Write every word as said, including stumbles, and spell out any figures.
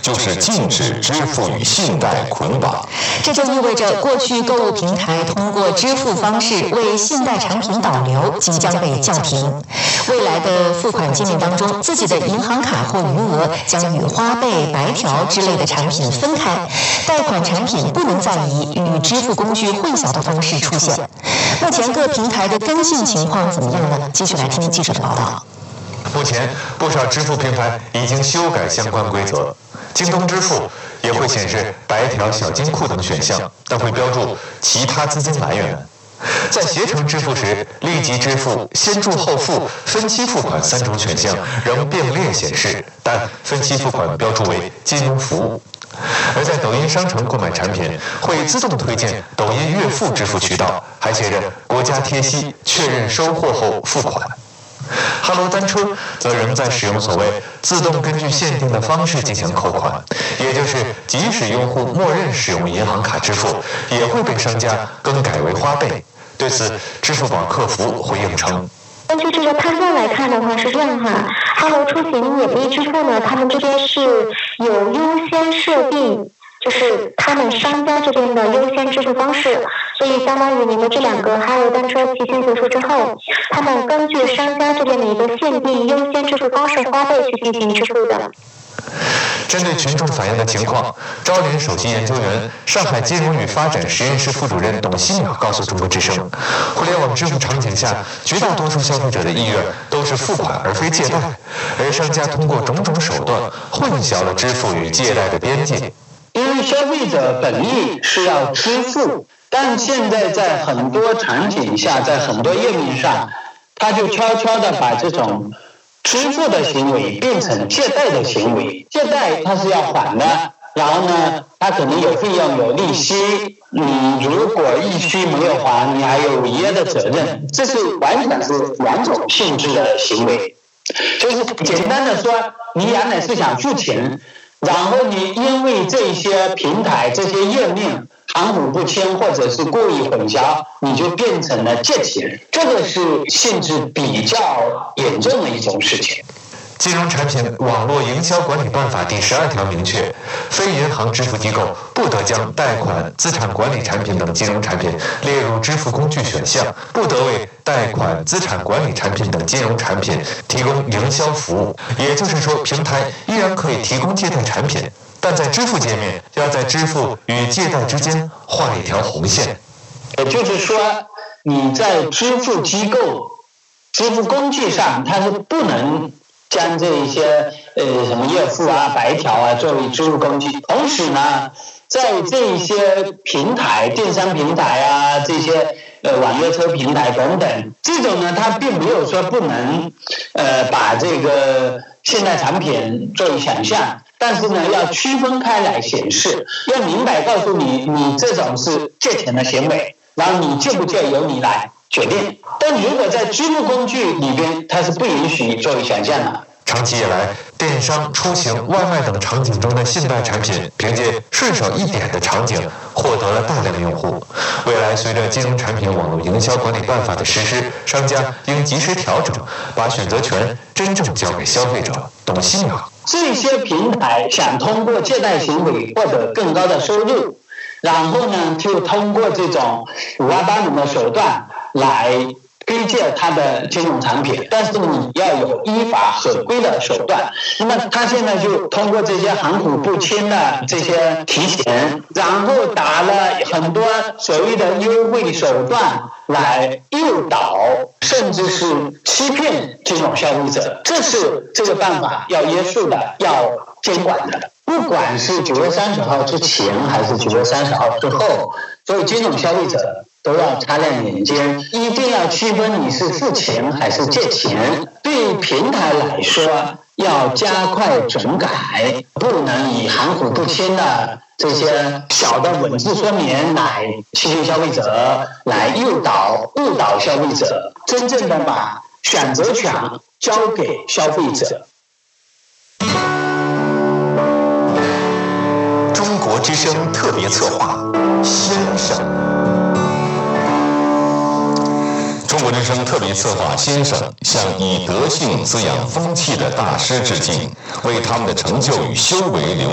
就是禁止支付与信贷捆绑。 这就意味着，过去购物平台通过支付方式为信贷产品导流即将被叫停。未来的付款界面当中，自己的银行卡或余额将与花呗、白条之类的产品分开，贷款产品不能再以与支付工具混淆的方式出现。目前各平台的跟进情况怎么样呢？继续来听记者的报道。 目前，不少支付平台已经修改相关规则。京东支付也会显示白条、小金库等选项，但会标注其他资金来源。在携程支付时，立即支付、先付后付、分期付款三种选项仍并列显示，但分期付款标注为金融服务。而在抖音商城购买产品，会自动推荐抖音月付支付渠道，还写着国家贴息，确认收货后付款。哈罗单车则仍在使用所谓自动根据限定的方式进行扣款，也就是即使用户默认使用银行卡支付，也会被商家更改为花呗。对此，支付宝客服回应称， 根据这个判断来看的话是这样哈，哈罗出行免密支付呢，他们这边是有优先设定，就是他们商家这边的优先支付方式，所以相当于您的这两个哈罗单车提前结束之后，他们根据商家这边的一个限定优先支付方式花呗去进行支付的。 针对群众反映的情况，招联首席研究员、上海金融与发展实验室副主任董希淼告诉中国之声，互联网支付场景下，绝大多数消费者的意愿都是付款而非借贷，而商家通过种种手段混淆了支付与借贷的边界。 因为消费者本意是要支付，但现在在很多场景下，在很多页面上，他就悄悄地把这种支付的行为变成借贷的行为。借贷它是要还的，然后呢，它可能有费用有利息，你如果一须没有还，你还有违约的责任，这是完全是两种性质的行为。就是简单的说，你原来是想付钱，然后你因为这些平台这些页面含糊不清或者是故意混淆，你就变成了借钱，这个是性质比较严重的一种事情。 金融产品网络营销管理办法第十二条明确，非银行支付机构不得将贷款、资产管理产品等金融产品列入支付工具选项，不得为贷款、资产管理产品等金融产品提供营销服务。也就是说，平台依然可以提供借贷产品，但在支付界面要在支付与借贷之间画一条红线。 也就是说，你在支付机构、支付工具上，它是不能将这一些呃什么月付啊、白条啊作为支付工具。同时呢，在这一些平台、电商平台啊、这些呃网约车平台等等，这种呢，它并没有说不能呃把这个现代产品作为选项。但是呢，要区分开来显示，要明白告诉你，你这种是借钱的行为，然后你借不借由你来决定。但如果在支付工具里边，它是不允许作为选项的。 长期以来，电商、出行、外卖等场景中的信贷产品，凭借顺手一点的场景，获得了大量用户。未来，随着金融产品网络营销管理办法的实施，商家应及时调整，把选择权真正交给消费者。董希淼， 这些平台想通过借贷行为获得更高的收入，然后呢，就通过这种五花八门的手段来推荐它的金融产品，但是你要有依法合规的手段。那么他现在就通过这些含糊不清的这些提醒，然后打了很多所谓的优惠手段来诱导，甚至是欺骗这种消费者。这是这个办法要约束的，要监管的。不管是九月三十号之前还是九月三十号之后，所有金融消费者都要擦亮眼睛，一定要区分你是付钱还是借钱。对平台来说，要加快整改，不能以含糊不清的这些小的文字说明来欺骗消费者，来诱导、误导消费者，真正的把选择权交给消费者。 中国之声特别策划，先生。中国之声特别策划先生向以德性滋养风气的大师致敬，为他们的成就与修为留